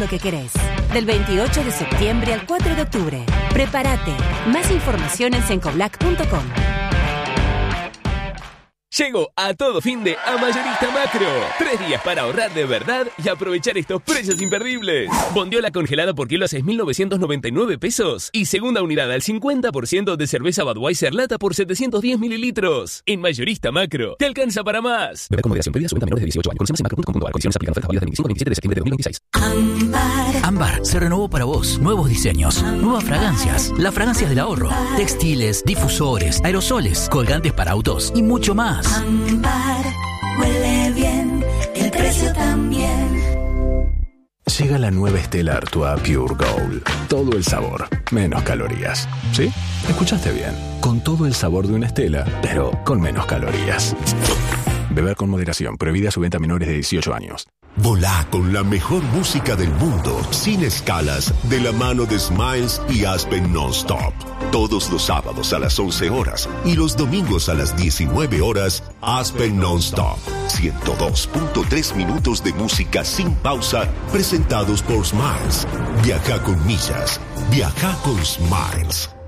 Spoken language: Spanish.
lo que querés. Del 28 de septiembre al 4 de octubre. Prepárate. Más información en sencoblac.com. Llegó a todo fin de a Mayorista Macro. 3 días para ahorrar de verdad y aprovechar estos precios imperdibles. Bondiola congelada por kilo a 6.999 pesos. Y segunda unidad al 50% de cerveza Budweiser lata por 710 mililitros. En Mayorista Macro, te alcanza para más. Beber con moderación. Bebida suelta menores de 18 años. Conocemos en macro.com.ar. Condiciones aplican. Ofertas válidas del 25 al 27 de septiembre de 2026. Ámbar se renovó para vos. Nuevos diseños, nuevas fragancias. Las fragancias del ahorro. Textiles, difusores, aerosoles, colgantes para autos y mucho más. Ámbar, huele bien, el precio también. Llega la nueva Stella Artois Pure Gold. Todo el sabor, menos calorías. ¿Sí? Escuchaste bien. Con todo el sabor de una Stella, pero con menos calorías. Beber con moderación. Prohibida su venta a menores de 18 años. Volá con la mejor música del mundo, sin escalas, de la mano de Smiles y Aspen Non-Stop. Todos los sábados a las 11 horas y los domingos a las 19 horas, Aspen Non-Stop. 102.3 minutos de música sin pausa, presentados por Smiles. Viaja con millas. Viaja con Smiles.